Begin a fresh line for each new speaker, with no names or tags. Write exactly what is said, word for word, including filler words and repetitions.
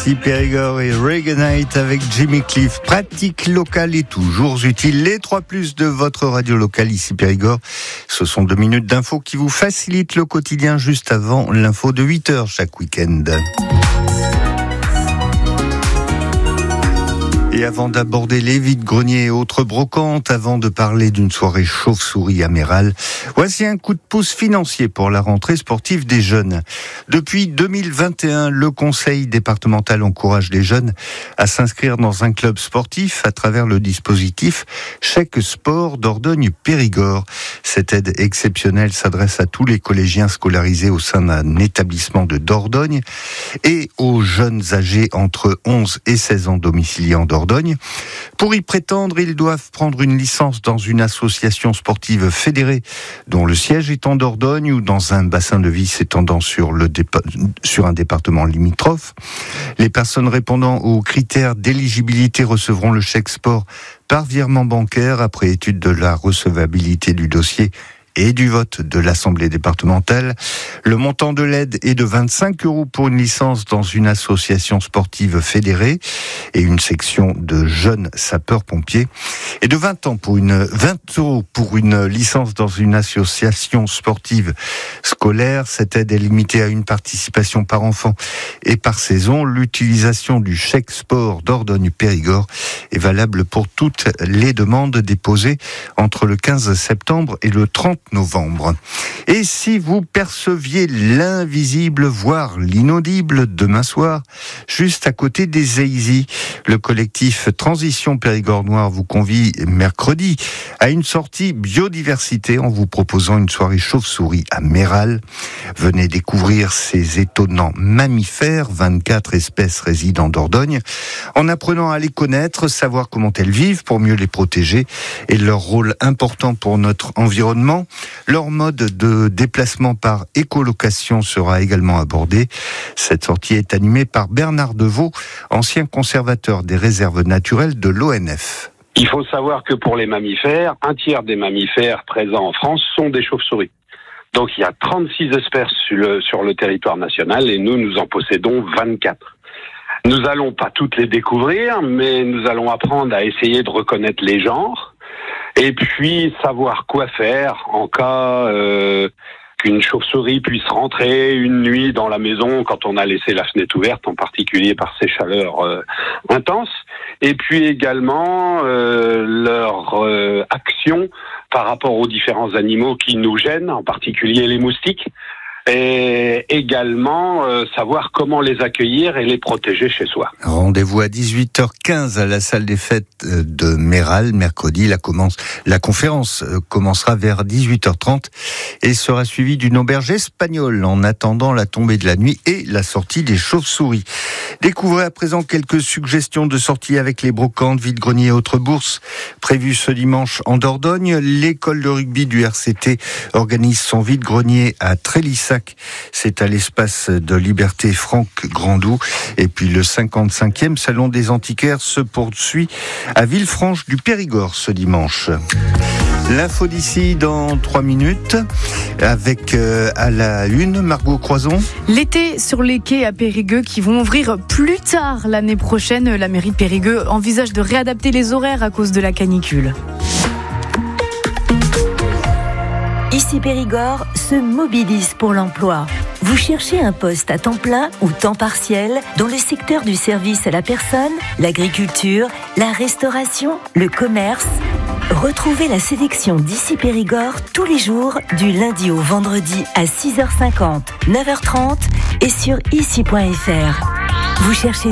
Ici Périgord et Reggae Night avec Jimmy Cliff. Pratique locale et toujours utile. Les trois plus de votre radio locale ici Périgord. Ce sont deux minutes d'infos qui vous facilitent le quotidien juste avant l'info de huit heures chaque week-end. Et avant d'aborder les vides-greniers et autres brocantes, avant de parler d'une soirée chauve-souris à Méral, voici un coup de pouce financier pour la rentrée sportive des jeunes. Depuis deux mille vingt et un, le conseil départemental encourage les jeunes à s'inscrire dans un club sportif à travers le dispositif Chèque Sport Dordogne-Périgord. Cette aide exceptionnelle s'adresse à tous les collégiens scolarisés au sein d'un établissement de Dordogne et aux jeunes âgés entre onze et seize ans domiciliés en Dordogne. Pour y prétendre, ils doivent prendre une licence dans une association sportive fédérée dont le siège est en Dordogne ou dans un bassin de vie s'étendant sur, le dépa- sur un département limitrophe. Les personnes répondant aux critères d'éligibilité recevront le chèque sport par virement bancaire après étude de la recevabilité du dossier et du vote de l'Assemblée départementale. Le montant de l'aide est de vingt-cinq euros pour une licence dans une association sportive fédérée et une section de jeunes sapeurs-pompiers, et de vingt ans pour une, vingt euros pour une licence dans une association sportive scolaire. Cette aide est limitée à une participation par enfant et par saison. L'utilisation du chèque sport Dordogne-Périgord est valable pour toutes les demandes déposées entre le quinze septembre et le trente novembre. Et si vous perceviez l'invisible, voire l'inaudible demain soir, juste à côté des Eizy, le collectif Transition Périgord Noir vous convie mercredi à une sortie biodiversité en vous proposant une soirée chauve-souris à Méral. Venez découvrir ces étonnants mammifères, vingt-quatre espèces résident en Dordogne, en apprenant à les connaître, savoir comment elles vivent pour mieux les protéger et leur rôle important pour notre environnement. Leur mode de déplacement par écolocation sera également abordé. Cette sortie est animée par Bernard Deveau, ancien conservateur des réserves naturelles de l'O N F.
Il faut savoir que pour les mammifères, un tiers des mammifères présents en France sont des chauves-souris. Donc il y a trente-six espèces sur le, sur le territoire national et nous, nous en possédons vingt-quatre. Nous allons pas toutes les découvrir, mais nous allons apprendre à essayer de reconnaître les genres. Et puis savoir quoi faire en cas euh, qu'une chauve-souris puisse rentrer une nuit dans la maison quand on a laissé la fenêtre ouverte, en particulier par ces chaleurs euh, intenses. Et puis également euh, leur euh, action par rapport aux différents animaux qui nous gênent, en particulier les moustiques. Et également euh, savoir comment les accueillir et les protéger chez soi.
Rendez-vous à dix-huit heures quinze à la salle des fêtes de Méral, mercredi. La, commence, la conférence commencera vers dix-huit heures trente et sera suivie d'une auberge espagnole en attendant la tombée de la nuit et la sortie des chauves-souris. Découvrez à présent quelques suggestions de sorties avec les brocantes, vide-greniers et autres bourses prévues ce dimanche en Dordogne. L'école de rugby du R C T organise son vide-grenier à Trélissac. C'est à l'espace de Liberté Franck Grandou. Et puis le cinquante-cinquième Salon des Antiquaires se poursuit à Villefranche du Périgord ce dimanche. L'info d'ici dans trois minutes avec euh, à la une Margot Croison.
L'été sur les quais à Périgueux qui vont ouvrir plus tard l'année prochaine. La mairie de Périgueux envisage de réadapter les horaires à cause de la canicule.
Ici Périgord se mobilise pour l'emploi. Vous cherchez un poste à temps plein ou temps partiel dans le secteur du service à la personne, l'agriculture, la restauration, le commerce. Retrouvez la sélection d'Ici Périgord tous les jours du lundi au vendredi à six heures cinquante, neuf heures trente et sur ici point f r. Vous cherchez